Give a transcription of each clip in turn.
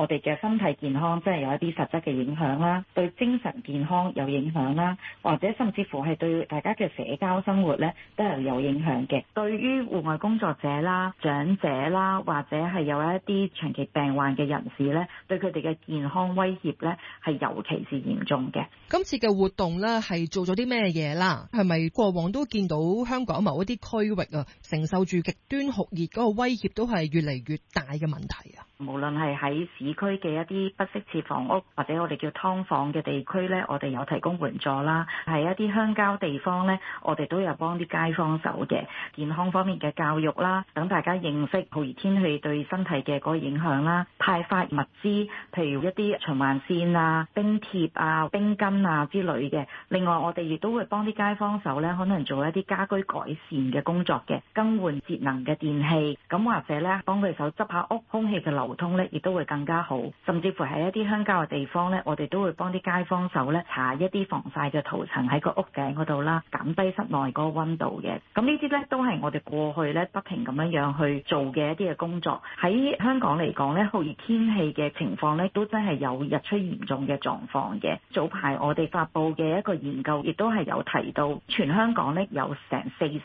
我哋嘅身體健康真係有一啲實質嘅影響啦，對精神健康有影響啦，或者甚至乎係對大家嘅社交生活咧都係有影響嘅。對於戶外工作者啦、長者啦，或者係有一啲長期病患嘅人士咧，對佢哋嘅健康威脅咧係尤其是嚴重嘅。 今次嘅活動咧係做咗啲咩嘢啦？係咪過往都見到香港某一啲區域啊，承受住極端酷熱嗰個威脅都係越嚟越大嘅問題啊？ 無論係喺市區嘅一啲不適切房屋，或者我哋叫劏房嘅地區呢，我哋有提供援助啦。喺一啲鄉郊地方呢，我哋都有幫啲街坊手嘅健康方面嘅教育啦，等大家認識酷熱天氣對身體嘅嗰個影響啦。派發物資，譬如一啲循環線啊、冰貼啊、冰巾啊之類嘅。另外，我哋亦都會幫啲街坊手呢，可能做一啲家居改善嘅工作嘅，更換節能嘅電器，咁或者呢，幫佢手執下屋，空氣嘅流通咧，亦都會更加好。甚至乎喺一啲鄉郊嘅地方咧，我哋都會幫啲街坊手咧搽一啲防曬嘅塗層喺個屋頂嗰度啦，減低室內嗰個溫度嘅。咁呢啲咧都係我哋過去咧不停咁樣去做嘅一啲嘅工作。喺香港嚟講咧，酷熱天氣嘅情況咧都真係有日趨嚴重嘅狀況嘅。早排我哋發布嘅一個研究，亦都係有提到，全香港咧有成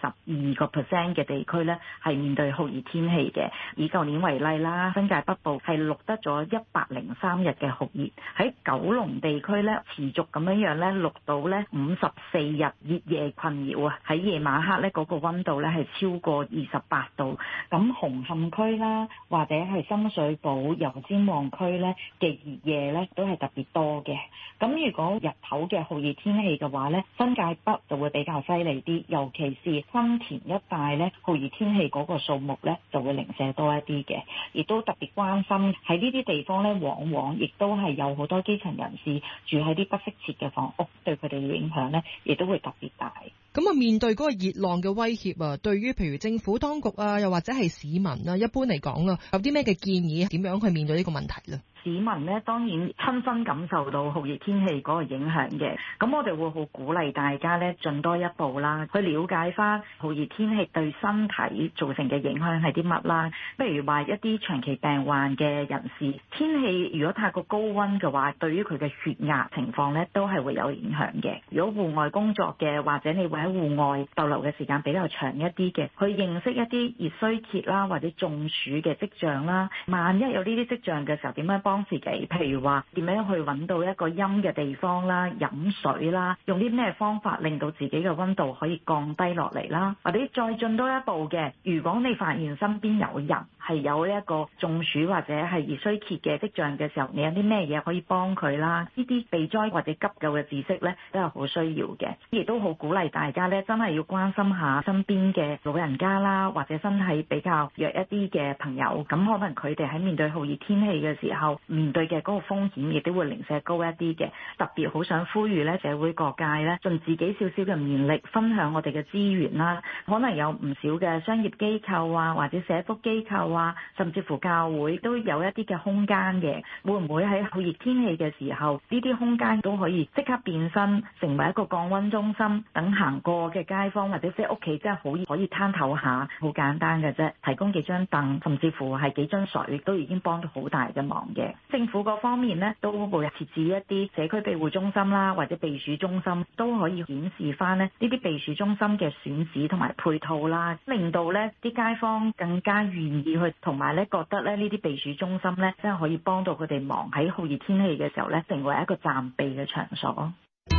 42% 嘅地區咧係面對酷熱天氣嘅。以舊年為例啦，新界北部係錄得咗103日嘅酷熱，喺九龍地區咧持續咁樣咧錄到咧54日熱夜困擾啊！喺夜晚黑咧嗰個溫度咧係超過28度。咁紅磡區啦，或者係深水埗、油尖旺區咧嘅熱夜咧都係特別多嘅。咁如果日頭嘅酷熱天氣嘅話咧，新界北就會比較犀利啲，尤其是新田一帶咧酷熱天氣嗰個數目咧就會零舍多一啲嘅，亦都特別關心喺呢啲地方咧，往往亦都係有好多基層人士住喺啲不適切嘅房屋，對佢哋嘅影響咧，亦都會特別大。 咁啊，面對嗰個熱浪嘅威脅啊，對於譬如政府當局啊，又或者係市民啊，一般嚟講啊，有啲咩嘅建議，點樣去面對呢個問題呢？ 市民咧當然親身感受到酷熱天氣嗰個影響嘅，咁我哋會好鼓勵大家咧進多一步啦，去了解翻酷熱天氣對身體造成嘅影響係啲乜啦。譬如話一啲長期病患嘅人士，天氣如果太過高溫嘅話，對於佢嘅血壓情況咧都係會有影響嘅。如果戶外工作嘅，或者你會喺戶外逗留嘅時間比較長一啲嘅，去認識一啲熱衰竭啦，或者中暑嘅跡象啦。萬一有呢啲跡象嘅時候，點樣幫自己？譬如話點樣去揾到一個陰嘅地方啦，飲水啦，用啲咩方法令到自己嘅溫度可以降低落嚟啦？或者再進多一步嘅，如果你發現身邊有人係有一個中暑或者係熱衰竭嘅跡象嘅時候，你有啲咩嘢可以幫佢啦？呢啲避災或者急救嘅知識呢，都係好需要嘅，亦都好鼓勵大家呢，真係要關心下身邊嘅老人家啦，或者身體比較弱一啲嘅朋友，咁可能佢哋喺面對酷熱天氣嘅時候，面對嘅嗰個風險亦都會零舍高一啲嘅。特別好想呼籲呢，社會各界呢，盡自己少少嘅綿力，分享我哋嘅資源啦。可能有唔少嘅商業機構啊，或者社福機構啊，甚至乎教會都有一啲嘅空間嘅。會唔會喺酷熱天氣嘅時候，呢啲空間都可以即刻變身成為一個降溫中心，等行過嘅街坊或者即係屋企真係可以攤唞下，好簡單嘅啫，提供幾張凳，甚至乎係幾樽水，都已經幫到好大嘅忙嘅。政府嗰方面呢，都會設置一啲社區庇護中心啦，或者避暑中心，都可以顯示翻呢啲避暑中心嘅選址同埋配套啦，令到呢啲街坊更加願意去，同埋呢覺得呢啲避暑中心呢，真係可以幫到佢哋忙喺酷熱天氣嘅時候呢，成為一個暫避嘅場所。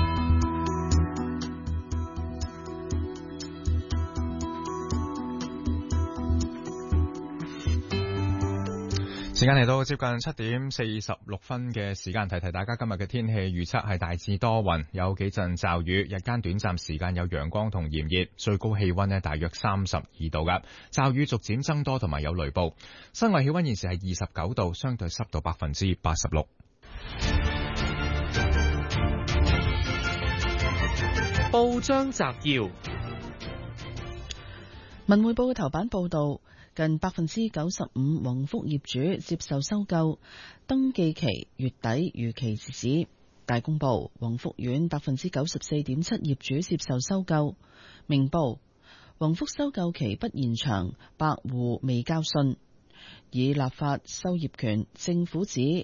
時間嚟到接近7:46嘅時間，提提大家今日嘅天氣預測係大致多雲，有幾陣驟雨，日間短暫時間有陽光同炎熱，最高氣溫呢大約32度噶，驟雨逐漸增多同埋有雷暴。室外氣溫現時係29度，相對濕度86%。 報章摘要： 文匯報嘅頭版報道，近95%宏福業主接受收購，登記期月底如期截止。大公報，宏福苑94.7%業主接受收購。明報，宏福收購期不延長，百戶未交信。以立法收業權，政府指